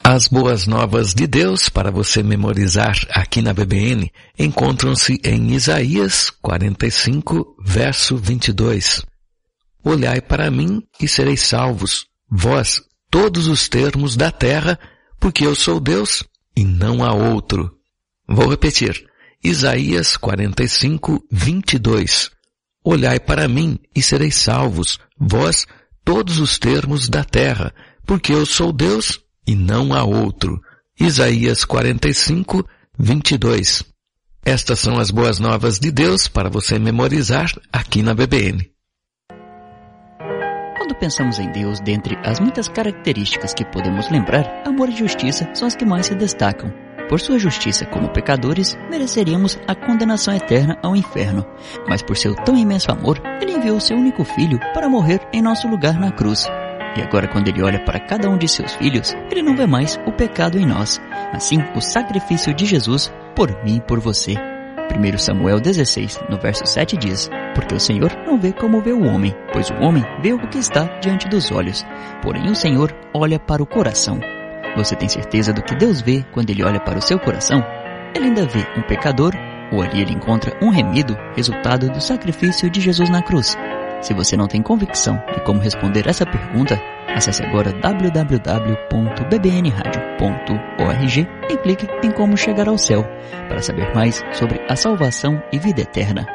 As boas novas de Deus para você memorizar aqui na BBN encontram-se em Isaías 45, verso 22. Olhai para mim e sereis salvos, vós, todos os termos da terra, porque eu sou Deus e não há outro. Vou repetir. Isaías 45, 22. Olhai para mim e sereis salvos, vós, todos os termos da terra, porque eu sou Deus e não há outro. Isaías 45, 22. Estas são as boas novas de Deus para você memorizar aqui na BBN. Quando pensamos em Deus, dentre as muitas características que podemos lembrar, amor e justiça são as que mais se destacam. Por sua justiça, como pecadores, mereceríamos a condenação eterna ao inferno. Mas por seu tão imenso amor, Ele enviou seu único filho para morrer em nosso lugar na cruz. E agora, quando Ele olha para cada um de seus filhos, Ele não vê mais o pecado em nós. Assim, o sacrifício de Jesus por mim e por você. 1 Samuel 16, no verso 7 diz: porque o Senhor não vê como vê o homem, pois o homem vê o que está diante dos olhos. Porém, o Senhor olha para o coração. Você tem certeza do que Deus vê quando Ele olha para o seu coração? Ele ainda vê um pecador, ou ali Ele encontra um remido, resultado do sacrifício de Jesus na cruz? Se você não tem convicção de como responder essa pergunta, acesse agora www.bbnradio.org e clique em Como Chegar ao Céu, para saber mais sobre a salvação e vida eterna.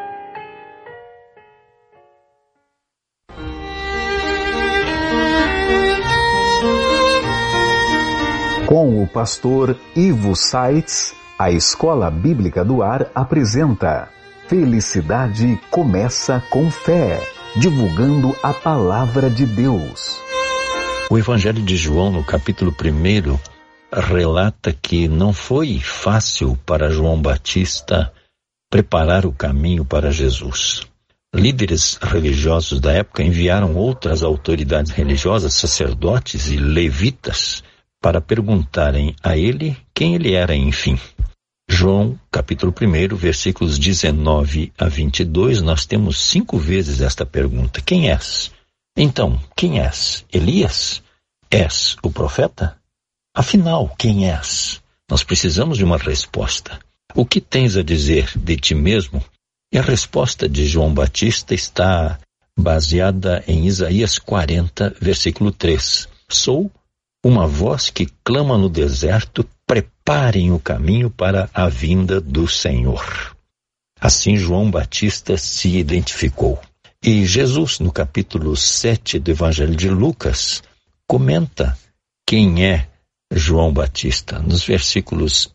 Com o pastor Ivo Saitz, a Escola Bíblica do Ar apresenta Felicidade Começa com Fé, divulgando a Palavra de Deus. O Evangelho de João, no capítulo 1, relata que não foi fácil para João Batista preparar o caminho para Jesus. Líderes religiosos da época enviaram outras autoridades religiosas, sacerdotes e levitas, para perguntarem a ele quem ele era, enfim. João, capítulo 1, versículos 19 a 22, nós temos 5 vezes esta pergunta: quem és? Então, quem és? Elias? És o profeta? Afinal, quem és? Nós precisamos de uma resposta. O que tens a dizer de ti mesmo? E a resposta de João Batista está baseada em Isaías 40, versículo 3. Sou uma voz que clama no deserto: preparem o caminho para a vinda do Senhor. Assim João Batista se identificou. E Jesus, no capítulo 7 do Evangelho de Lucas, comenta quem é João Batista. Nos versículos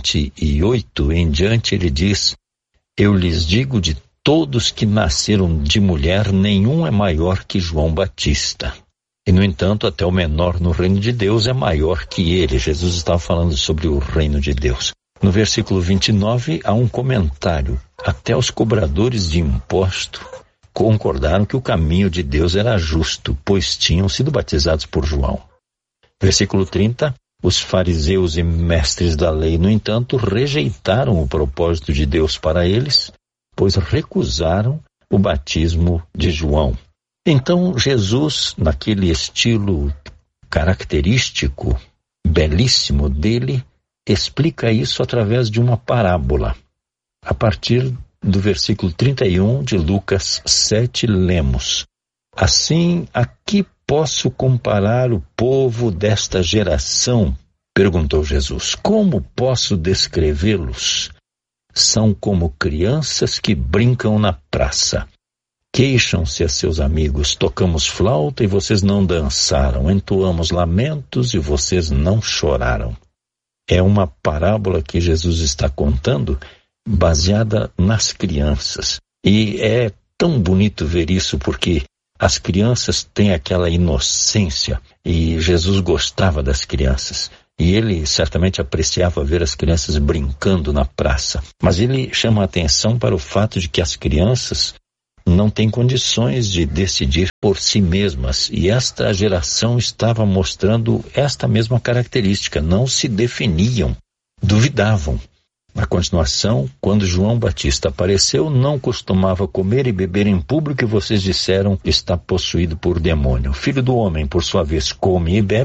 28 em diante, ele diz: eu lhes digo, de todos que nasceram de mulher, nenhum é maior que João Batista. E, no entanto, até o menor no reino de Deus é maior que ele. Jesus estava falando sobre o reino de Deus. No versículo 29, há um comentário. Até os cobradores de imposto concordaram que o caminho de Deus era justo, pois tinham sido batizados por João. Versículo 30, os fariseus e mestres da lei, no entanto, rejeitaram o propósito de Deus para eles, pois recusaram o batismo de João. Então Jesus, naquele estilo característico, belíssimo dele, explica isso através de uma parábola. A partir do versículo 31 de Lucas 7, lemos: assim, a que posso comparar o povo desta geração? Perguntou Jesus. Como posso descrevê-los? São como crianças que brincam na praça. Queixam-se a seus amigos: tocamos flauta e vocês não dançaram, entoamos lamentos e vocês não choraram. É uma parábola que Jesus está contando baseada nas crianças. E é tão bonito ver isso, porque as crianças têm aquela inocência e Jesus gostava das crianças. E ele certamente apreciava ver as crianças brincando na praça. Mas ele chama a atenção para o fato de que as crianças não têm condições de decidir por si mesmas. E esta geração estava mostrando esta mesma característica. Não se definiam, duvidavam. Na continuação, quando João Batista apareceu, não costumava comer e beber em público, e vocês disseram: está possuído por demônio. O Filho do Homem, por sua vez, come e bebe,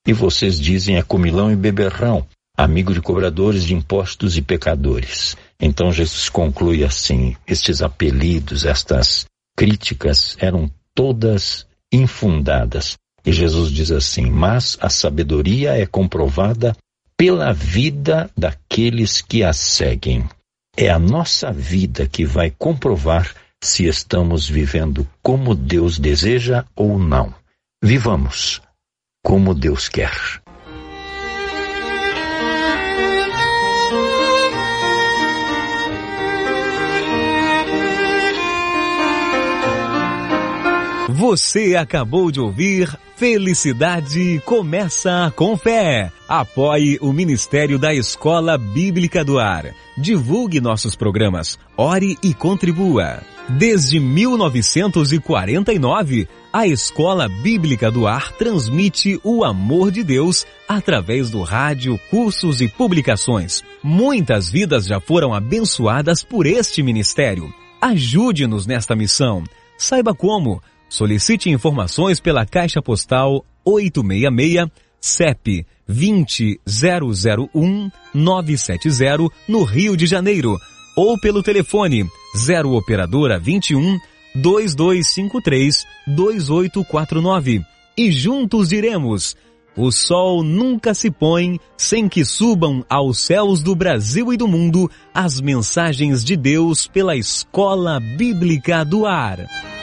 E vocês dizem é comilão e beberrão, amigo de cobradores de impostos e pecadores. Então Jesus conclui assim: estes apelidos, estas críticas eram todas infundadas. E Jesus diz assim: mas a sabedoria é comprovada pela vida daqueles que a seguem. É a nossa vida que vai comprovar se estamos vivendo como Deus deseja ou não. Vivamos como Deus quer. Você acabou de ouvir Felicidade Começa com Fé. Apoie o Ministério da Escola Bíblica do Ar. Divulgue nossos programas. Ore e contribua. Desde 1949, a Escola Bíblica do Ar transmite o amor de Deus através do rádio, cursos e publicações. Muitas vidas já foram abençoadas por este ministério. Ajude-nos nesta missão. Saiba como. Solicite informações pela Caixa Postal 866, CEP 20001-970, no Rio de Janeiro, ou pelo telefone 0 operadora 21 2253 2849. E juntos diremos: o sol nunca se põe sem que subam aos céus do Brasil e do mundo as mensagens de Deus pela Escola Bíblica do Ar.